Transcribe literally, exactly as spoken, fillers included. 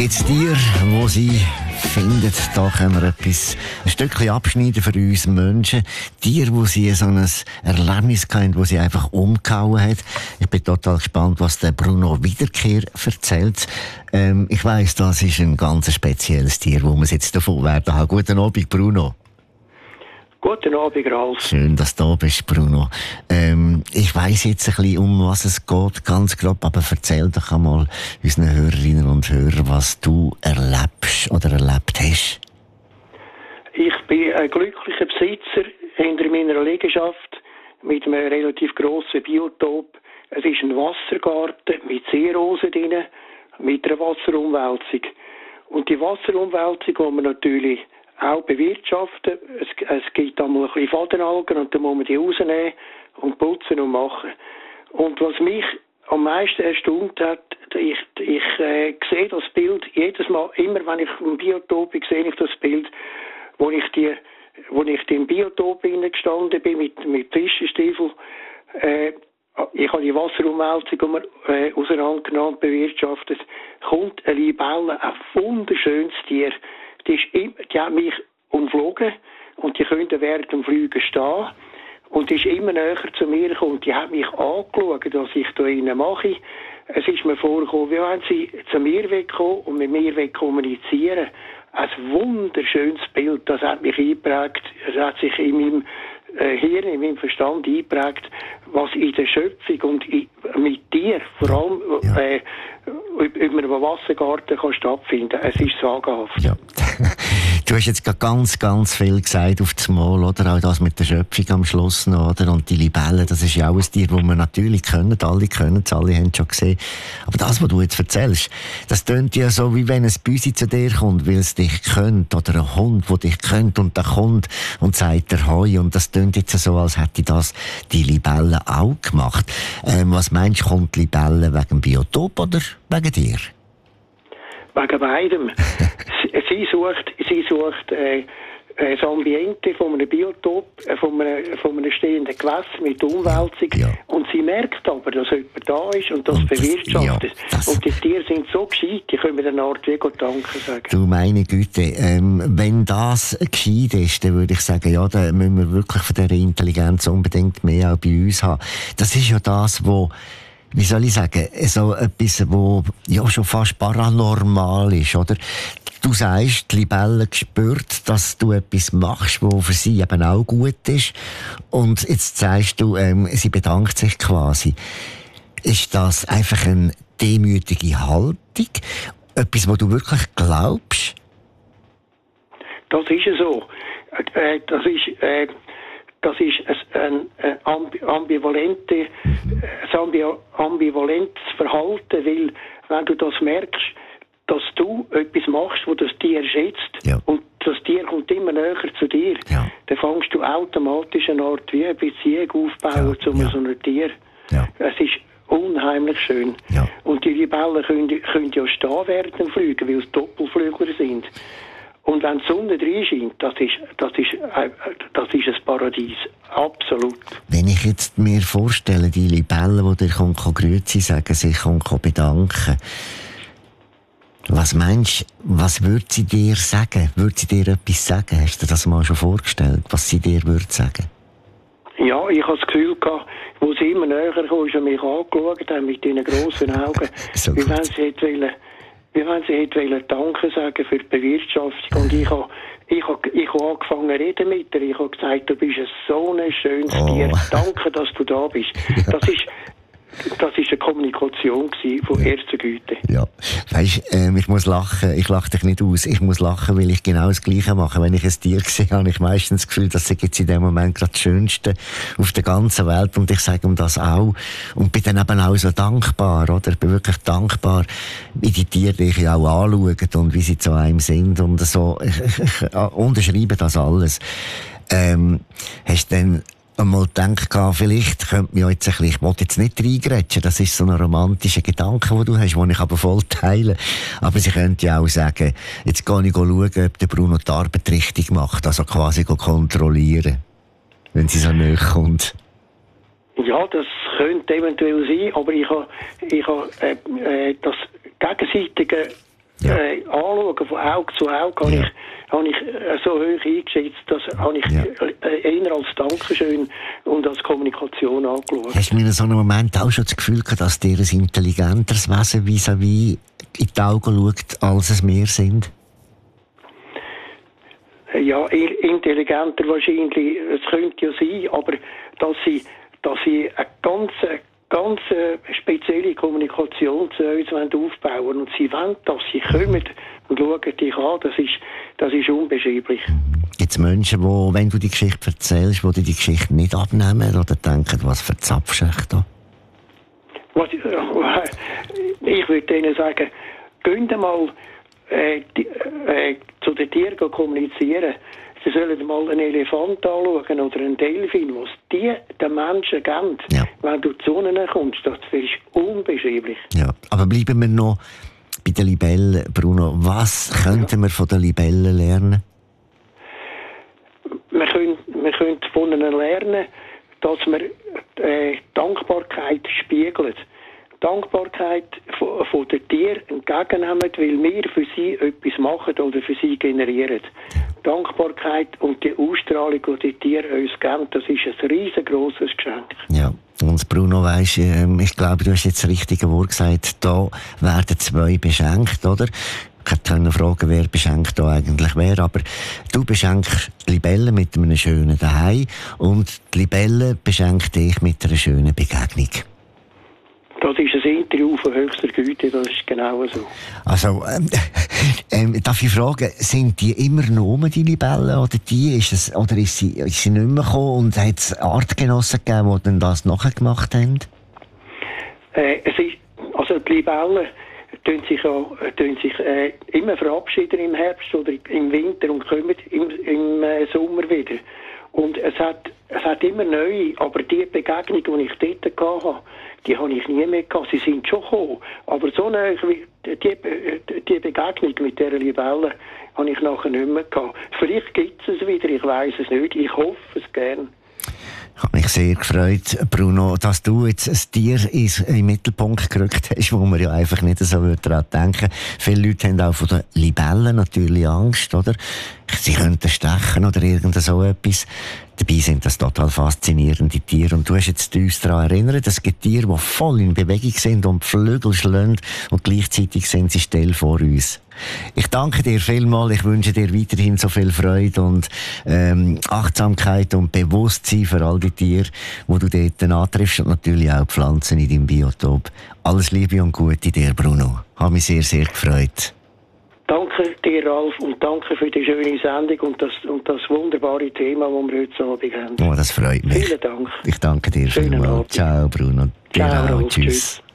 Gibt es Tiere, wo sie finden, da können wir etwas, ein Stückchen abschneiden für uns Menschen. Tiere, wo sie so ein Erlebnis hatten, wo sie einfach umgehauen hat. Ich bin total gespannt, was der Bruno Wiederkehr erzählt. Ähm, ich weiss, das ist ein ganz spezielles Tier, wo wir jetzt davon werden haben. Guten Abend, Bruno. Guten Abend, Ralf. Schön, dass du da bist, Bruno. Ähm, ich weiss jetzt ein bisschen, um was es geht, ganz grob, aber erzähl doch einmal unseren Hörerinnen und Hörern, was du erlebst oder erlebt hast. Ich bin ein glücklicher Besitzer hinter meiner Liegenschaft mit einem relativ grossen Biotop. Es ist ein Wassergarten mit Seerosen drin, mit einer Wasserumwälzung. Und die Wasserumwälzung, die man natürlich auch bewirtschaften. Es, es gibt einmal ein bisschen Fadenalgen und dann muss man die rausnehmen und putzen und machen. Und was mich am meisten erstaunt hat, ich, ich äh, sehe das Bild jedes Mal, immer wenn ich im Biotop bin, sehe ich das Bild, wo ich die, wo ich im Biotop gestanden bin mit, mit Fischenstiefel. Äh, ich habe die Wasserumwälzung äh, auseinandergenommen, bewirtschaftet. Kommt eine Libelle, ein wunderschönes Tier. Die, ist immer, die hat mich umflogen und die könnte während dem Fliegen stehen. Und die ist immer näher zu mir gekommen. Die hat mich angeschaut, was ich da innen mache. Es ist mir vorgekommen, wie wenn sie zu mir wegkommen und mit mir kommunizieren. Ein wunderschönes Bild, das hat mich eingeprägt. Es hat sich in meinem äh, Hirn, in meinem Verstand eingeprägt, was in der Schöpfung und in, mit dir, vor allem ja. äh, über einen Wassergarten kann stattfinden. Es ist sagenhaft. Ja. Du hast jetzt ganz, ganz viel gesagt auf das Mal, oder? Auch das mit der Schöpfung am Schluss noch, oder? Und die Libellen, das ist ja auch ein Tier, das wir natürlich können. Alle können es, alle haben es schon gesehen. Aber das, was du jetzt erzählst, das tönt ja so, wie wenn ein Büsi zu dir kommt, weil es dich kennt. Oder ein Hund, der dich kennt und der kommt und sagt der Hoi. Und das tönt jetzt so, als hätte das die Libelle auch gemacht. Ähm, was meinst du, kommt die Libelle wegen dem Biotop oder wegen dir? Wegen beidem. sie sucht, sie sucht äh, das Ambiente von einem Biotop, äh, von, einem, von einem stehenden Gewässer mit Umwälzung. Ja. Und sie merkt aber, dass jemand da ist und das, und das bewirtschaftet. Ja, das und die Tiere sind so gescheit, die können mit einer Art wie Gott danken sagen. Du, meine Güte, ähm, wenn das gescheit ist, dann würde ich sagen, ja, da müssen wir wirklich von dieser Intelligenz unbedingt mehr auch bei uns haben. Das ist ja das, wo wie soll ich sagen, so etwas, wo ja schon fast paranormal ist, oder? Du sagst, die Libelle spürt, dass du etwas machst, was für sie eben auch gut ist. Und jetzt sagst du, ähm, sie bedankt sich quasi. Ist das einfach eine demütige Haltung? Etwas, was du wirklich glaubst? Das ist ja so. Äh, das ist... Äh Das ist ein, ein, ein, ambivalente, ein ambivalentes Verhalten, weil wenn du das merkst, dass du etwas machst, wo das Tier schätzt, ja. und das Tier kommt immer näher zu dir, ja. dann fängst du automatisch eine Art wie eine Beziehung aufbauen ja. zu ja. so einem Tier. Ja. Es ist unheimlich schön. Ja. Und die Libellen können, können ja stehen während dem Fliegen, weil es Doppelflügler sind. Und wenn die Sonne drin scheint, das ist, das ist, äh, das ist ein Paradies. Absolut. Wenn ich jetzt mir vorstelle, die Libelle, die dir Grüezi sagen, sich bedanken, was meinst du, was würde sie dir sagen? Würde sie dir etwas sagen? Hast du dir das mal schon vorgestellt, was sie dir würde sagen? Ja, ich habe das Gefühl gehabt, wo sie immer näher kam, ist, mich angeschaut haben mit ihren grossen Augen, so wie wenn sie hätte wollen, wie wenn sie hätte wollen Danke sagen für die Bewirtschaftung. Und ich habe ich hab, ich hab angefangen zu reden mit ihr. Ich habe gesagt, du bist ein so ein schönes oh. Tier. Danke, dass du da bist. Ja. Das ist Das war eine Kommunikation von ja. erster Güte. Ja, weisst, ähm, ich muss lachen. Ich lache dich nicht aus. Ich muss lachen, weil ich genau das Gleiche mache. Wenn ich ein Tier sehe, habe ich meistens das Gefühl, dass sie jetzt in dem Moment gerade das Schönste auf der ganzen Welt. Und ich sage um das auch. Und bin dann eben auch so dankbar, oder? Ich bin wirklich dankbar, wie die Tiere dich auch anschauen und wie sie zu einem sind. Und so, ich, ich, ich unterschreibe das alles. Ähm, hast du dann einmal gedacht, vielleicht könnte man jetzt ein bisschen, ich will jetzt nicht reingrätschen, das ist so ein romantischer Gedanke, den du hast, den ich aber voll teile. Aber sie könnte ja auch sagen, jetzt gehe ich schauen, ob der Bruno die Arbeit richtig macht, also quasi kontrollieren, wenn sie so nahe kommt. Ja, das könnte eventuell sein, aber ich habe, ich habe äh, äh, das gegenseitige ja. äh, anschauen, von Auge zu Auge, habe ja. ich, habe ich äh, so hoch eingeschätzt, dass habe ich ja. äh, eher als Dankeschön und als Kommunikation angeschaut. Hast du mir in so einem Moment auch schon das Gefühl gehabt, dass dir ein intelligenteres Wesen vis-à-vis in die Augen schaut, als es wir sind? Ja, intelligenter wahrscheinlich, es könnte ja sein, aber dass sie, dass sie eine ganz, ganz spezielle Kommunikation zu uns aufbauen wollen und sie wollen, dass sie kommen und schauen dich an, das ist, das ist unbeschreiblich. Gibt es Menschen, die, wenn du die Geschichte erzählst, die die Geschichte nicht abnehmen oder denken, was verzapfst du da? Was, ich würde ihnen sagen, geht mal Äh, die, äh, zu den Tieren kommunizieren. Sie sollen mal einen Elefant anschauen oder einen Delfin, was die den Menschen geben. Ja. Wenn du zu ihnen kommst, das ist unbeschreiblich. Ja, aber bleiben wir noch bei den Libellen, Bruno. Was könnten ja. wir von den Libellen lernen? Wir können, wir können von ihnen lernen, dass wir äh, Dankbarkeit spiegeln. Dankbarkeit von, von den Tieren entgegennehmen, weil wir für sie etwas machen oder für sie generieren. Dankbarkeit und die Ausstrahlung, die die Tiere uns geben, das ist ein riesengroßes Geschenk. Ja, und Bruno, weisst, ich glaube, du hast jetzt das richtige Wort gesagt, da werden zwei beschenkt, oder? Ich kann fragen, wer beschenkt da eigentlich wer, aber du beschenkst Libellen mit einem schönen Daheim und die Libelle beschenkt dich mit einer schönen Begegnung. Das ist ein Interview von höchster Güte, das ist genau so. Also, ähm, ähm, darf ich fragen, sind die immer noch um, die Libellen, oder die, ist es, oder ist sie, ist sie nicht mehr gekommen und hat es Artgenossen gegeben, die dann das nachher gemacht haben? Äh, es ist, also die Libellen tun sich, auch, tun sich äh, immer verabschieden im Herbst oder im Winter und kommen im, im äh, Sommer wieder. Und es hat, es hat immer neue, aber die Begegnung, die ich dort hatte, die habe ich nie mehr gehabt. Sie sind schon gekommen. Aber so eine, die, die Begegnung mit dieser Libelle habe ich nachher nicht mehr gehabt. Vielleicht gibt es es wieder, ich weiss es nicht. Ich hoffe es gern. Ich habe mich sehr gefreut, Bruno, dass du jetzt ein Tier in den Mittelpunkt gerückt hast, wo man ja einfach nicht so daran denken würde. Viele Leute haben auch von den Libellen natürlich Angst, oder? Sie könnten stechen oder irgend so etwas. Dabei sind das total faszinierende Tiere. Und du hast jetzt uns daran erinnert, es gibt Tiere, die voll in Bewegung sind und die Flügel schlagen und gleichzeitig sind sie still vor uns. Ich danke dir vielmals. Ich wünsche dir weiterhin so viel Freude und ähm, Achtsamkeit und Bewusstsein für all die Tiere, die du dort antriffst und natürlich auch die Pflanzen in deinem Biotop. Alles Liebe und Gute dir, Bruno. Habe mich sehr, sehr gefreut. Danke dir, Ralf, und danke für die schöne Sendung und das, und das wunderbare Thema, das wir heute Abend haben. Oh, das freut mich. Vielen Dank. Ich danke dir Schönen vielmals. Abend. Ciao, Bruno. Ciao, dir auch. Ralf. Tschüss. Tschüss.